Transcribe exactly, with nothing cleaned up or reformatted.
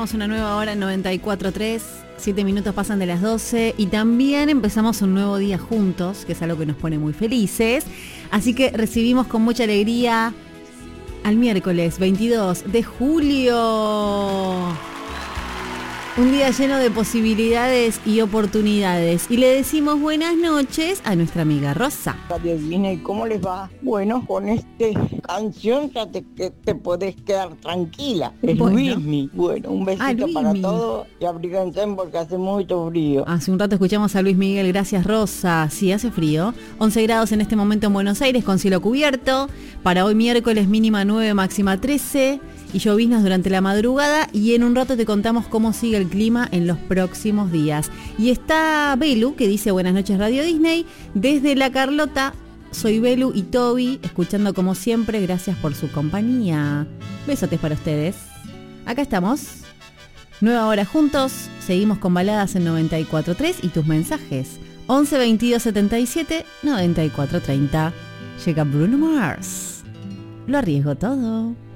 Empezamos una nueva hora en noventa y cuatro tres, siete minutos pasan de las doce y también empezamos un nuevo día juntos, que es algo que nos pone muy felices. Así que recibimos con mucha alegría al miércoles veintidós de julio. Un día lleno de posibilidades y oportunidades. Y le decimos buenas noches a nuestra amiga Rosa. Radio Disney, ¿cómo les va? Bueno, con esta canción ya te, te, te podés quedar tranquila. Es bueno. Luismi. Bueno, un besito ah, para todos y abríguense porque hace mucho frío. Hace un rato escuchamos a Luis Miguel, gracias Rosa. Sí, hace frío. once grados en este momento en Buenos Aires con cielo cubierto. Para hoy miércoles mínima nueve, máxima trece. Y lloviznas durante la madrugada y en un rato te contamos cómo sigue el clima en los próximos días. Y está Belu, que dice buenas noches Radio Disney, desde La Carlota. Soy Belu y Toby, escuchando como siempre, gracias por su compañía. Besotes para ustedes. Acá estamos, nueva hora juntos, seguimos con baladas en noventa y cuatro tres y tus mensajes, once veintidós setenta y siete noventa y cuatro treinta. Llega Bruno Mars, lo arriesgo todo.